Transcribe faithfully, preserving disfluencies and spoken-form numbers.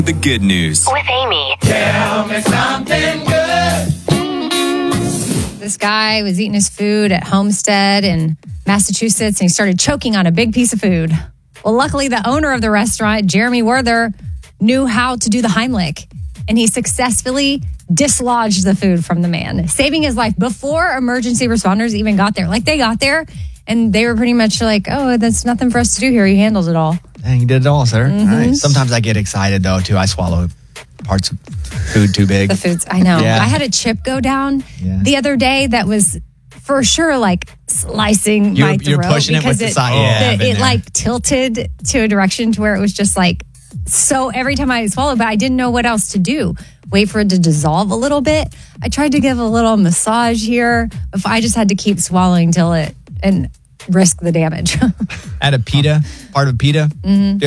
The good news. With Amy. Tell me something good. This guy was eating his food at Homestead in Massachusetts, and he started choking on a big piece of food. Well, luckily, the owner of the restaurant, Jeremy Werther, knew how to do the Heimlich, and he successfully dislodged the food from the man, saving his life before emergency responders even got there. Like, they got there, and they were pretty much like, oh, that's nothing for us to do here. You handled it all. Dang, you did it all, sir. Mm-hmm. Nice. Sometimes I get excited, though, too. I swallow parts of food too big. The foods, I know. Yeah. I had a chip go down Yeah. the other day that was for sure like slicing You're- my throat. you're pushing it with because the side- yeah, I've the- been it there. like tilted to a direction to where it was just like, so every time I swallowed, but I didn't know what else to do. Wait for it to dissolve a little bit. I tried to give a little massage here. If I just had to keep swallowing till it and risk the damage. At a pita, part of pita. Mm-hmm.